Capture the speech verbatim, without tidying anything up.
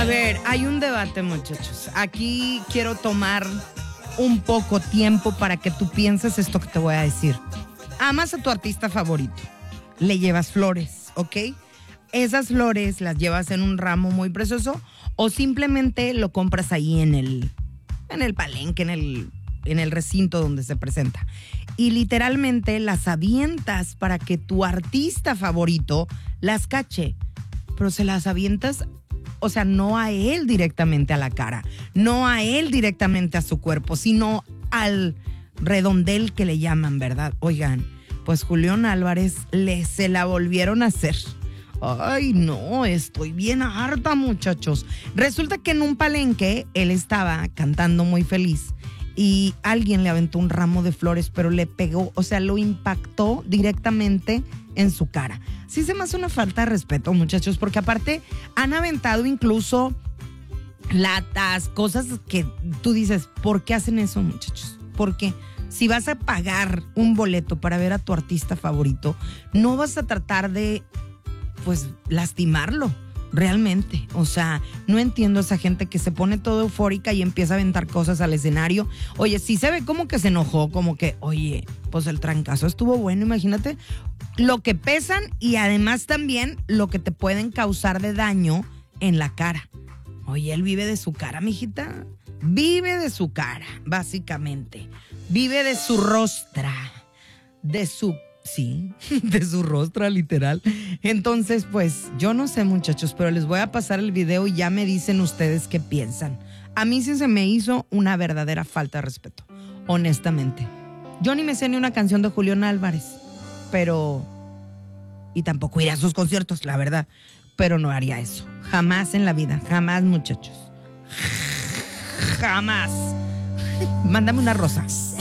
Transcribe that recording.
A ver, hay un debate, muchachos. Aquí quiero tomar un poco tiempo para que tú pienses esto que te voy a decir. Amas a tu artista favorito, le llevas flores, ¿ok? Esas flores las llevas en un ramo muy precioso o simplemente lo compras ahí en el, en el palenque, en el, en el recinto donde se presenta. Y literalmente las avientas para que tu artista favorito las cache. Pero se las avientas, o sea, no a él directamente a la cara, no a él directamente a su cuerpo, sino al redondel que le llaman, ¿verdad? Oigan, pues Julián Álvarez le se la volvieron a hacer. Ay, no, estoy bien harta, muchachos. Resulta que en un palenque él estaba cantando muy feliz y alguien le aventó un ramo de flores, pero le pegó, o sea, lo impactó directamente en su cara. Sí se me hace una falta de respeto, muchachos, porque aparte han aventado incluso latas, cosas que tú dices, ¿por qué hacen eso, muchachos? Porque si vas a pagar un boleto para ver a tu artista favorito, no vas a tratar de, pues, lastimarlo realmente. O sea, no entiendo a esa gente que se pone todo eufórica y empieza a aventar cosas al escenario. Oye, sí se ve como que se enojó, como que, oye, pues el trancazo estuvo bueno, imagínate lo que pesan y además también lo que te pueden causar de daño en la cara. Oye, él vive de su cara, mijita. Vive de su cara, básicamente. Vive de su rostra, de su, sí, de su rostra, literal. Entonces, pues, yo no sé, muchachos, pero les voy a pasar el video y ya me dicen ustedes qué piensan. A mí sí se me hizo una verdadera falta de respeto, honestamente. Yo ni me sé ni una canción de Julián Álvarez, pero, y tampoco iré a sus conciertos, la verdad, pero no haría eso. Jamás en la vida, jamás, muchachos. Jamás. Mándame una rosa.